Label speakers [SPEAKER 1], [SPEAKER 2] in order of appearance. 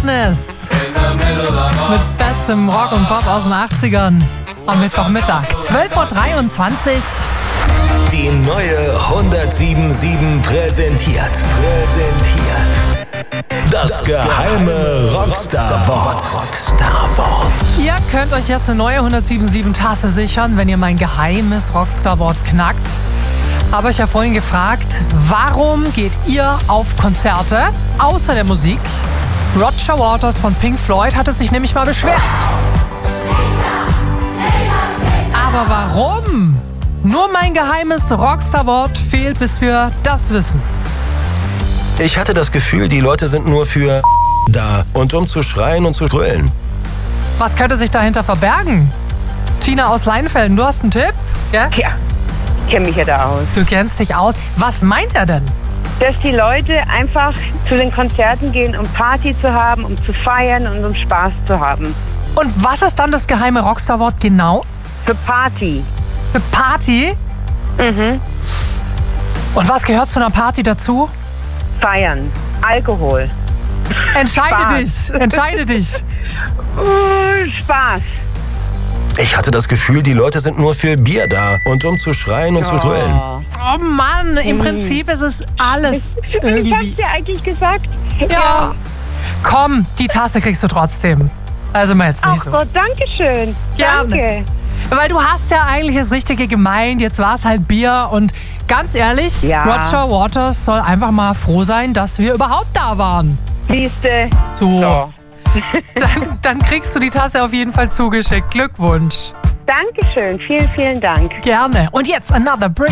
[SPEAKER 1] Madness mit bestem Rock und Pop aus den 80ern am Mittwochmittag. 12.23 Uhr.
[SPEAKER 2] Die neue 107.7 präsentiert. Das geheime Rockstar-Wort.
[SPEAKER 1] Ihr könnt euch jetzt eine neue 107.7 Tasse sichern, wenn ihr mein geheimes Rockstar-Wort knackt. Habe ich ja vorhin gefragt, warum geht ihr auf Konzerte außer der Musik? Roger Waters von Pink Floyd hatte sich nämlich mal beschwert. Aber warum? Nur mein geheimes Rockstar-Wort fehlt, bis wir das wissen.
[SPEAKER 2] Ich hatte das Gefühl, die Leute sind nur für da und um zu schreien und zu brüllen.
[SPEAKER 1] Was könnte sich dahinter verbergen? Tina aus Leinfelden, du hast einen Tipp? Ja?
[SPEAKER 3] Ja, ich kenne mich ja da aus.
[SPEAKER 1] Du kennst dich aus. Was meint er denn?
[SPEAKER 3] Dass die Leute einfach zu den Konzerten gehen, um Party zu haben, um zu feiern und um Spaß zu haben.
[SPEAKER 1] Und was ist dann das geheime Rockstar-Wort genau?
[SPEAKER 3] Für Party.
[SPEAKER 1] Für Party?
[SPEAKER 3] Mhm.
[SPEAKER 1] Und was gehört zu einer Party dazu?
[SPEAKER 3] Feiern. Alkohol.
[SPEAKER 1] Entscheide dich.
[SPEAKER 3] Spaß.
[SPEAKER 2] Ich hatte das Gefühl, die Leute sind nur für Bier da und um zu schreien und zu brüllen.
[SPEAKER 1] Oh Mann, im Prinzip ist es alles
[SPEAKER 3] Ich
[SPEAKER 1] irgendwie.
[SPEAKER 3] hab's dir eigentlich gesagt.
[SPEAKER 1] Ja. Komm, die Tasse kriegst du trotzdem. Also mal jetzt nicht
[SPEAKER 3] Ach
[SPEAKER 1] so.
[SPEAKER 3] Gott, danke schön.
[SPEAKER 1] Gerne.
[SPEAKER 3] Danke.
[SPEAKER 1] Weil du hast ja eigentlich das Richtige gemeint. Jetzt war es halt Bier. Und ganz ehrlich,
[SPEAKER 3] Ja.
[SPEAKER 1] Roger Waters soll einfach mal froh sein, dass wir überhaupt da waren.
[SPEAKER 3] Siehste.
[SPEAKER 1] So. Dann kriegst du die Tasse auf jeden Fall zugeschickt. Glückwunsch.
[SPEAKER 3] Dankeschön. Vielen, vielen Dank.
[SPEAKER 1] Gerne. Und jetzt another brick.